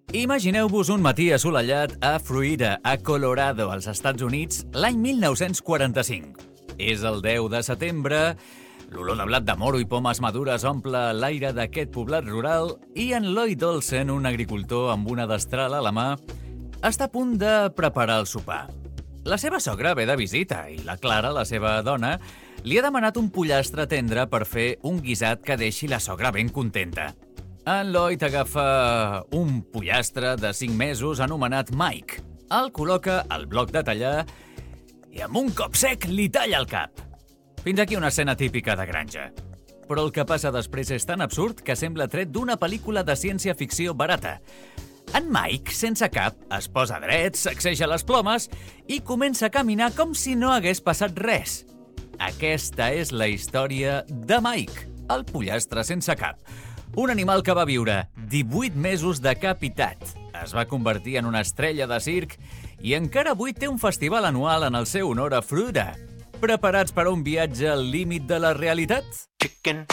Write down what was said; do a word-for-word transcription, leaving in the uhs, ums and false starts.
Imagineu-vos un matí assolellat a Fruita, a Colorado, als Estats Units, l'any mil nou-cents quaranta-cinc. És el deu de setembre, l'olor de blat de moro i pomes madures omple l'aire d'aquest poblat rural i en Lloyd Olsen, un agricultor amb una destral a la mà, està a punt de preparar el sopar. La seva sogra ve de visita i la Clara, la seva dona, li ha demanat un pollastre tendre per fer un guisat que deixi la sogra ben contenta. En Lloyd agafa un pollastre de cinc mesos anomenat Mike, el col·loca al bloc de tallar i amb un cop sec li talla el cap. Fins aquí una escena típica de granja. Però el que passa després és tan absurd que sembla tret d'una pel·lícula de ciència-ficció barata. En Mike, sense cap, es posa dret, sacseja les plomes i comença a caminar com si no hagués passat res. Aquesta és la història de Mike, el pollastre sense cap. Un animal que va viure divuit mesos decapitat. Es va convertir en una estrella de circ i encara avui té un festival anual en el seu honor a Fruita. Preparats per a un viatge al límit de la realitat? Chicken.